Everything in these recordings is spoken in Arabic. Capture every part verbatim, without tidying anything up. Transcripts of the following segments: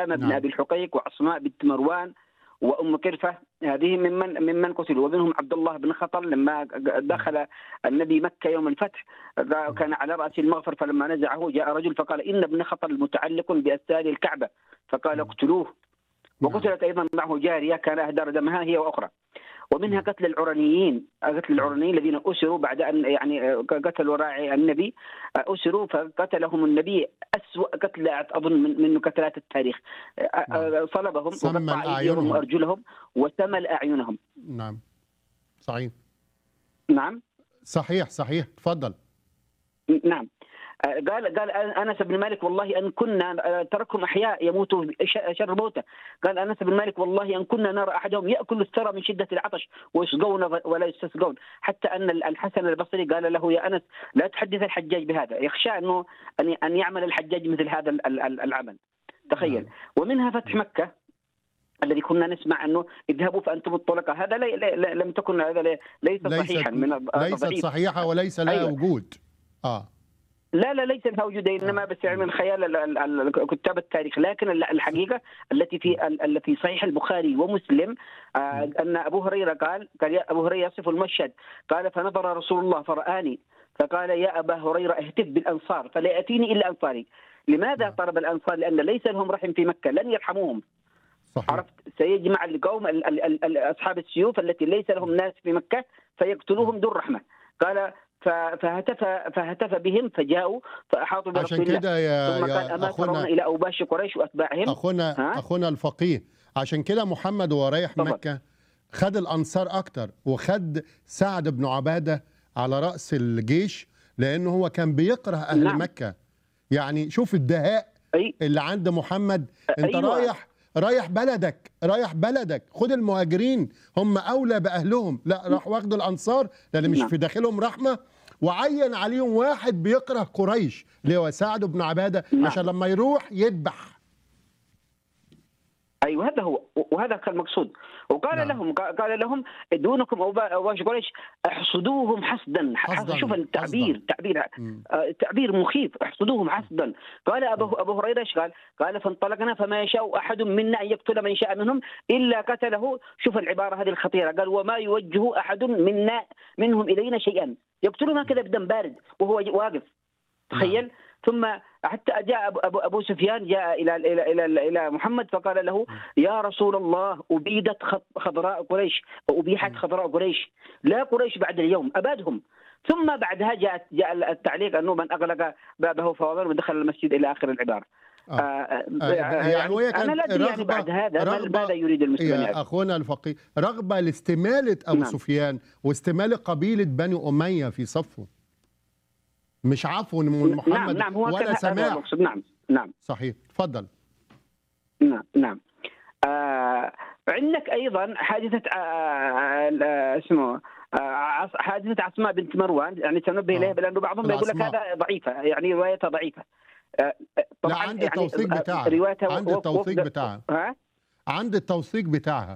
أسامة بن نعم. أبي الحقيق وعصماء بنت مروان وأم قرفة، هذه ممن ممن قتلوا، ومنهم عبد الله بن خطل لما دخل النبي مكة يوم الفتح كان على رأس المغفر، فلما نزعه جاء رجل فقال إن ابن خطل متعلق بأستار الكعبة فقال اقتلوه. وقتلت أيضا معه جارية كان أهدر دمها هي وأخرى. ومنها قتل العرنيين، قتل العرنيين الذين أسروا بعد أن يعني قتلوا راعي النبي، أسروا فقتلهم النبي أسوأ قتل أظن من من قتلات التاريخ. صلبهم وقطع أيديهم وأرجلهم وسمل أعينهم. نعم صحيح. نعم صحيح صحيح تفضل. نعم. قال قال انس بن مالك والله ان كنا تركهم احياء يموتوا شر موته. قال انس بن مالك والله ان كنا نرى احدهم ياكل الثرى من شده العطش ويسقون ولا يستسقون، حتى ان الحسن البصري قال له يا انس لا تحدث الحجاج بهذا، يخشى انه ان ان يعمل الحجاج مثل هذا العمل. تخيل. ومنها فتح مكه الذي كنا نسمع انه اذهبوا فانتم الطلقاء، هذا لي لي لم تكن هذا ليس صحيحا من ليست صحيحه وليس لها أيوة. وجود. اه لا لا ليس لها وجود، انما بس يعني من خيال كتاب التاريخ. لكن الحقيقه التي في التي صحيح البخاري ومسلم ان ابو هريره قال قال يا ابو هريره يصف المشهد قال فنظر رسول الله فرآني فقال يا ابا هريره اهتف بالانصار فلا ياتيني الا انصاري. لماذا طلب الانصار؟ لان ليس لهم رحم في مكه لن يرحموهم. صحيح. عرفت؟ سيجمع القوم اصحاب السيوف التي ليس لهم ناس في مكه فيقتلوهم دون رحمه. قال فهتف فهتف بهم فجاءوا فاحاطوا برسول الله. عشان كده يا ثم قال اما ترون الى اوباش قريش واتباعهم. اخونا ها؟ اخونا الفقيه، عشان كده محمد وهو رايح مكه خد الانصار اكتر وخد سعد بن عباده على راس الجيش لانه هو كان بيكره اهل نعم. مكه. يعني شوف الدهاء أي. اللي عند محمد. انت أيوة. رايح رايح بلدك رايح بلدك خد المهاجرين هم اولى باهلهم، لا راح واخدوا الانصار لان مش نعم. في داخلهم رحمه، وعين عليهم واحد بيكره قريش اللي هو سعد بن عباده نعم. عشان لما يروح يذبح. ايوه هذا هو وهذا كان المقصود. وقال نعم. لهم قال لهم دونكم اوباش قريش احصدوهم حسدا. حسدا. شوف التعبير حسداً. تعبير آه تعبير مخيف. احصدوهم حسدا. قال ابو ابو هريره ايش قال؟ قال فانطلقنا فما يشاء احد منا ان يقتل من شاء منهم الا قتله. شوف العباره هذه الخطيره. قال وما يوجه احد منا منهم الينا شيئا، يقتلنا كذا بدم بارد وهو واقف. تخيل. نعم. ثم حتى جاء أبو, أبو, أبو سفيان جاء إلى, إلى, إلى, إلى محمد فقال له يا رسول الله أبيدت خضراء قريش أبيحت خضراء قريش، لا قريش بعد اليوم أبادهم. ثم بعدها جاء, جاء التعليق أنه من أغلق بابه فوضى ودخل المسجد إلى آخر العبارة. آه. آه. يعني, يعني أنا لا أدري يعني بعد هذا ماذا يريد المسلمين. يا أخونا الفقيه رغبة لاستمالة أبو نعم. سفيان واستمالة قبيلة بني أمية في صفه، مش عفو من محمد نعم نعم هو ولا سماح. نعم نعم صحيح. تفضل. نعم نعم. آه عندك ايضا حادثه آه اسمه آه حادثه عصماء بنت مروان، يعني تنبه اليها لانه بعضهم يقول لك هذا ضعيفه، يعني روايتها ضعيفه. آه طبعا لا عند التوثيق يعني بتاعها عند التوثيق بتاعها ها عند التوثيق بتاعها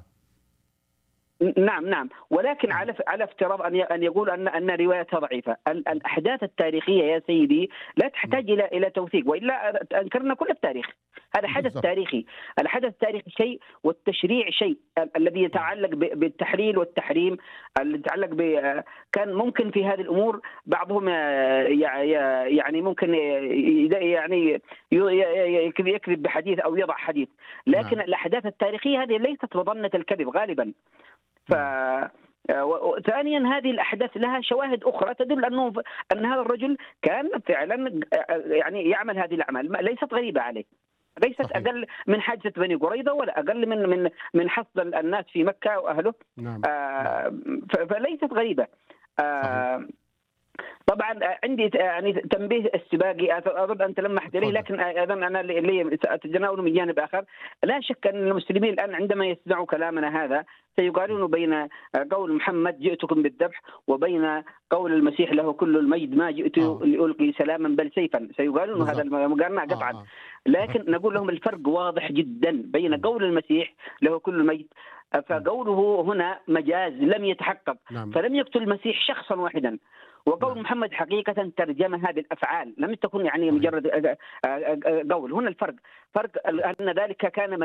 نعم نعم. ولكن على على افتراض ان ان يقول ان ان روايتها ضعيفه. الاحداث التاريخيه يا سيدي لا تحتاج الى الى توثيق، والا انكرنا كل التاريخ. هذا حدث بالضبط. تاريخي. الحدث التاريخي شيء والتشريع شيء. الذي يتعلق بالتحليل والتحريم اللي يتعلق ب كان ممكن في هذه الامور بعضهم يعني ممكن يعني يكذب بحديث او يضع حديث، لكن نعم. الاحداث التاريخيه هذه ليست مظنه الكذب غالبا. ف ثانيا هذه الاحداث لها شواهد اخرى تدل انه ان هذا الرجل كان فعلا يعني يعمل هذه الاعمال، ليست غريبه عليه، ليست صحيح. اقل من حادثه بني قريظه ولا اقل من من من حصد الناس في مكه واهله. نعم. آه فليست غريبه. آه طبعا عندي يعني تنبيه السباقي اظن انت لمحت اليه، لكن ايضا انا اللي اتجناوله من جانب اخر. لا شك ان المسلمين الان عندما يسمعوا كلامنا هذا سيقارنون بين قول محمد جئتكم بالذبح وبين قول المسيح له كل المجد ما جئت آه. لألقي سلاما بل سيفا، سيقارنون هذا المقارنة قطعا. آه. لكن نقول لهم الفرق واضح جدا بين قول المسيح له كل المجد، فقوله هنا مجاز لم يتحقق. نعم. فلم يقتل المسيح شخصا واحدا، وقول نعم. محمد حقيقة ترجمة هذه الأفعال، لم تكن يعني صحيح. مجرد قول. هنا الفرق، فرق أن ذلك كان